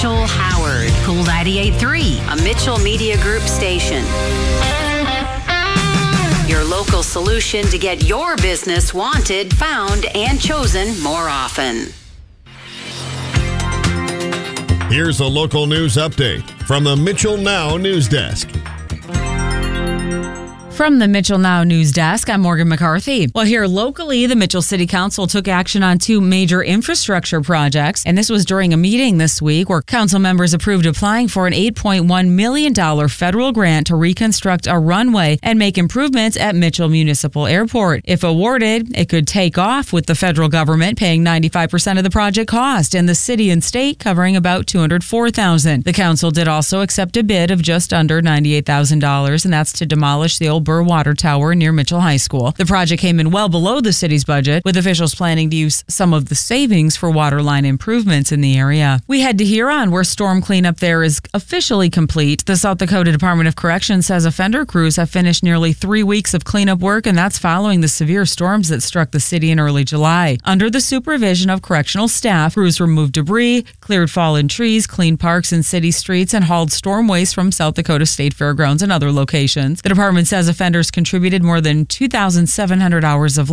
Mitchell Howard. Cool 98.3, a Mitchell Media Group station. Your local solution to get your business wanted, found, and chosen more often. Here's a local news update from the Mitchell Now News Desk. From the Mitchell Now News Desk, I'm Morgan McCarthy. Well, here locally, the Mitchell City Council took action on 2 major infrastructure projects, and this was during a meeting this week where council members approved applying for an $8.1 million federal grant to reconstruct a runway and make improvements at Mitchell Municipal Airport. If awarded, it could take off with the federal government paying 95% of the project cost and the city and state covering about $204,000. The council did also accept a bid of just under $98,000, and that's to demolish the old Burr Water Tower near Mitchell High School. The project came in well below the city's budget, with officials planning to use some of the savings for water line improvements in the area. We head to Huron, where storm cleanup there is officially complete. The South Dakota Department of Corrections says offender crews have finished nearly 3 weeks of cleanup work, and that's following the severe storms that struck the city in early July. Under the supervision of correctional staff, crews removed debris, cleared fallen trees, cleaned parks and city streets, and hauled storm waste from South Dakota State Fairgrounds and other locations. The department says offenders contributed more than 2,700 hours of